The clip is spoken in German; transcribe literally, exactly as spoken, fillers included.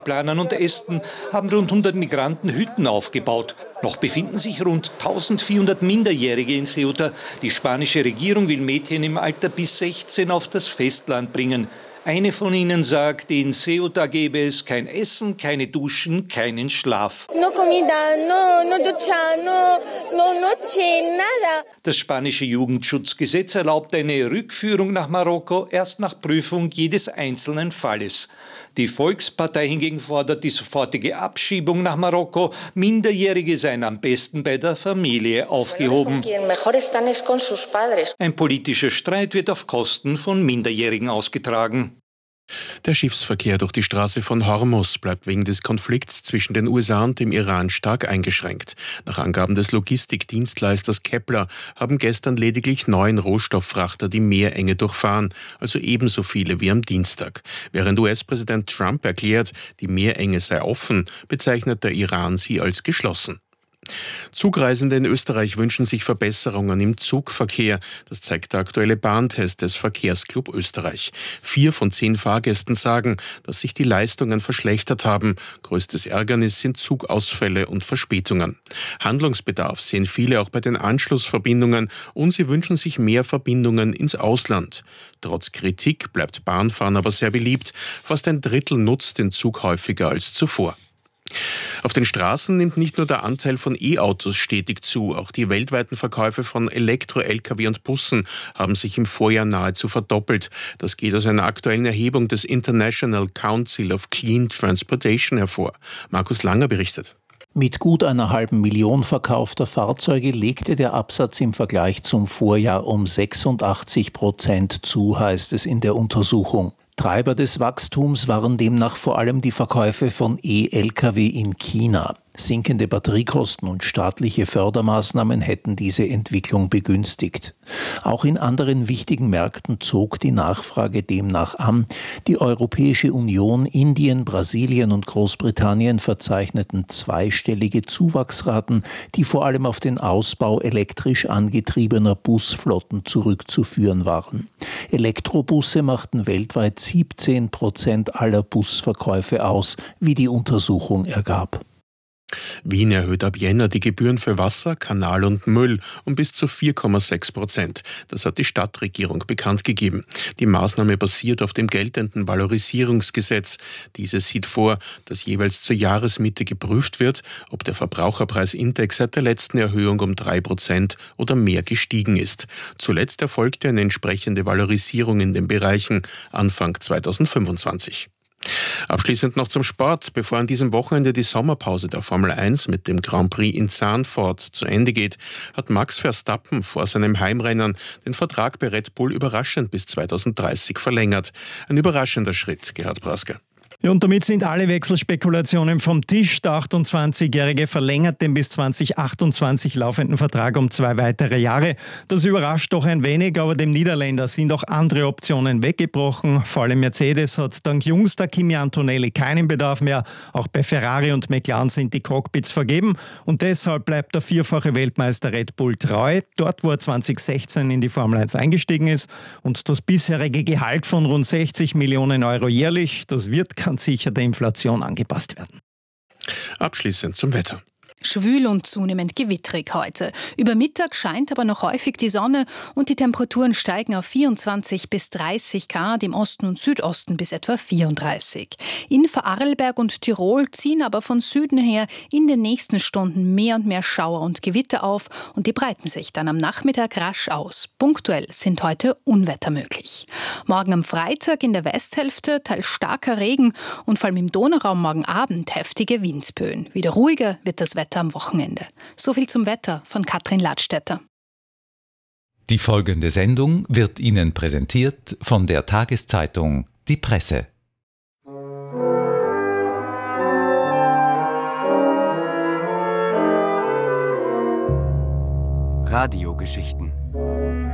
Planern und Ästen haben rund hundert Migranten Hütten aufgebaut. Noch befinden sich rund eintausendvierhundert Minderjährige in Ceuta. Die spanische Regierung will Mädchen im Alter bis sechzehn auf das Festland bringen. Eine von ihnen sagt, in Ceuta gäbe es kein Essen, keine Duschen, keinen Schlaf. No comida, no, no ducha, no, no noche, nada. Das spanische Jugendschutzgesetz erlaubt eine Rückführung nach Marokko erst nach Prüfung jedes einzelnen Falles. Die Volkspartei hingegen fordert die sofortige Abschiebung nach Marokko. Minderjährige seien am besten bei der Familie aufgehoben. Ein politischer Streit wird auf Kosten von Minderjährigen ausgetragen. Der Schiffsverkehr durch die Straße von Hormuz bleibt wegen des Konflikts zwischen den U S A und dem Iran stark eingeschränkt. Nach Angaben des Logistikdienstleisters Kepler haben gestern lediglich neun Rohstofffrachter die Meerenge durchfahren, also ebenso viele wie am Dienstag. Während U S-Präsident Trump erklärt, die Meerenge sei offen, bezeichnet der Iran sie als geschlossen. Zugreisende in Österreich wünschen sich Verbesserungen im Zugverkehr. Das zeigt der aktuelle Bahntest des Verkehrsclub Österreich. Vier von zehn Fahrgästen sagen, dass sich die Leistungen verschlechtert haben. Größtes Ärgernis sind Zugausfälle und Verspätungen. Handlungsbedarf sehen viele auch bei den Anschlussverbindungen und sie wünschen sich mehr Verbindungen ins Ausland. Trotz Kritik bleibt Bahnfahren aber sehr beliebt. Fast ein Drittel nutzt den Zug häufiger als zuvor. Auf den Straßen nimmt nicht nur der Anteil von E-Autos stetig zu, auch die weltweiten Verkäufe von Elektro-L K W und Bussen haben sich im Vorjahr nahezu verdoppelt. Das geht aus einer aktuellen Erhebung des International Council of Clean Transportation hervor. Markus Langer berichtet. Mit gut einer halben Million verkaufter Fahrzeuge legte der Absatz im Vergleich zum Vorjahr um sechsundachtzig Prozent zu, heißt es in der Untersuchung. Treiber des Wachstums waren demnach vor allem die Verkäufe von E-L K W in China. Sinkende Batteriekosten und staatliche Fördermaßnahmen hätten diese Entwicklung begünstigt. Auch in anderen wichtigen Märkten zog die Nachfrage demnach an. Die Europäische Union, Indien, Brasilien und Großbritannien verzeichneten zweistellige Zuwachsraten, die vor allem auf den Ausbau elektrisch angetriebener Busflotten zurückzuführen waren. Elektrobusse machten weltweit siebzehn Prozent aller Busverkäufe aus, wie die Untersuchung ergab. Wien erhöht ab Jänner die Gebühren für Wasser, Kanal und Müll um bis zu vier Komma sechs Prozent. Das hat die Stadtregierung bekannt gegeben. Die Maßnahme basiert auf dem geltenden Valorisierungsgesetz. Dieses sieht vor, dass jeweils zur Jahresmitte geprüft wird, ob der Verbraucherpreisindex seit der letzten Erhöhung um drei Prozent oder mehr gestiegen ist. Zuletzt erfolgte eine entsprechende Valorisierung in den Bereichen Anfang zweitausendfünfundzwanzig. Abschließend noch zum Sport. Bevor an diesem Wochenende die Sommerpause der Formel eins mit dem Grand Prix in Zandvoort zu Ende geht, hat Max Verstappen vor seinem Heimrennen den Vertrag bei Red Bull überraschend bis zweitausenddreißig verlängert. Ein überraschender Schritt, Gerhard Brasker. Ja, und damit sind alle Wechselspekulationen vom Tisch. Der achtundzwanzigjährige verlängert den bis zweitausendachtundzwanzig laufenden Vertrag um zwei weitere Jahre. Das überrascht doch ein wenig, aber dem Niederländer sind auch andere Optionen weggebrochen. Vor allem Mercedes hat dank jüngster Kimi Antonelli keinen Bedarf mehr. Auch bei Ferrari und McLaren sind die Cockpits vergeben. Und deshalb bleibt der vierfache Weltmeister Red Bull treu. Dort, wo er zweitausendsechzehn in die Formel eins eingestiegen ist. Und das bisherige Gehalt von rund sechzig Millionen Euro jährlich, das wird ganz sicher der Inflation angepasst werden. Abschließend zum Wetter. Schwül und zunehmend gewitterig heute. Über Mittag scheint aber noch häufig die Sonne und die Temperaturen steigen auf vierundzwanzig bis dreißig Grad, im Osten und Südosten bis etwa vierunddreißig. In Vorarlberg und Tirol ziehen aber von Süden her in den nächsten Stunden mehr und mehr Schauer und Gewitter auf und die breiten sich dann am Nachmittag rasch aus. Punktuell sind heute Unwetter möglich. Morgen am Freitag in der Westhälfte teils starker Regen und vor allem im Donauraum morgen Abend heftige Windböen. Wieder ruhiger wird das Wetter am Wochenende. So viel zum Wetter von Katrin Ladstätter. Die folgende Sendung wird Ihnen präsentiert von der Tageszeitung Die Presse. Radiogeschichten